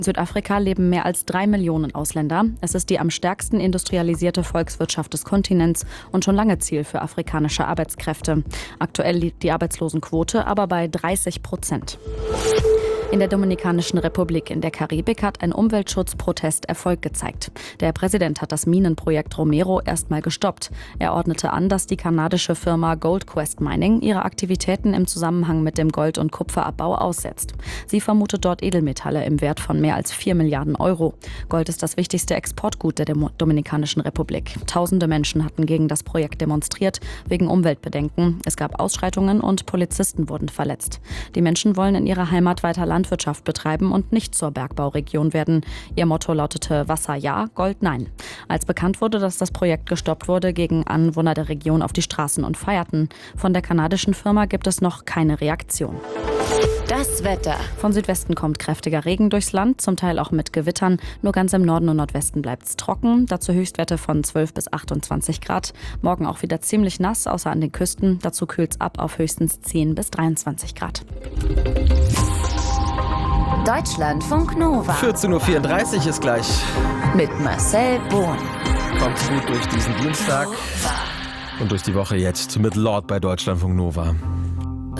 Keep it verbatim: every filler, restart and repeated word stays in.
In Südafrika leben mehr als drei Millionen Ausländer. Es ist die am stärksten industrialisierte Volkswirtschaft des Kontinents und schon lange Ziel für afrikanische Arbeitskräfte. Aktuell liegt die Arbeitslosenquote aber bei dreißig Prozent. In der Dominikanischen Republik in der Karibik hat ein Umweltschutzprotest Erfolg gezeigt. Der Präsident hat das Minenprojekt Romero erstmal gestoppt. Er ordnete an, dass die kanadische Firma Gold Quest Mining ihre Aktivitäten im Zusammenhang mit dem Gold- und Kupferabbau aussetzt. Sie vermutet dort Edelmetalle im Wert von mehr als vier Milliarden Euro. Gold ist das wichtigste Exportgut der Demo- Dominikanischen Republik. Tausende Menschen hatten gegen das Projekt demonstriert, wegen Umweltbedenken. Es gab Ausschreitungen und Polizisten wurden verletzt. Die Menschen wollen in ihrer Heimat weiter Landwirtschaft betreiben und nicht zur Bergbauregion werden. Ihr Motto lautete Wasser ja, Gold nein. Als bekannt wurde, dass das Projekt gestoppt wurde, gingen Anwohner der Region auf die Straßen und feierten. Von der kanadischen Firma gibt es noch keine Reaktion. Das Wetter. Von Südwesten kommt kräftiger Regen durchs Land, zum Teil auch mit Gewittern. Nur ganz im Norden und Nordwesten bleibt es trocken. Dazu Höchstwerte von zwölf bis achtundzwanzig Grad. Morgen auch wieder ziemlich nass, außer an den Küsten. Dazu kühlt es ab auf höchstens zehn bis dreiundzwanzig Grad. Deutschlandfunk Nova. vierzehn Uhr vierunddreißig ist gleich. Mit Marcel Bohn. Kommt gut durch diesen Dienstag und durch die Woche jetzt mit Lord bei Deutschlandfunk Nova.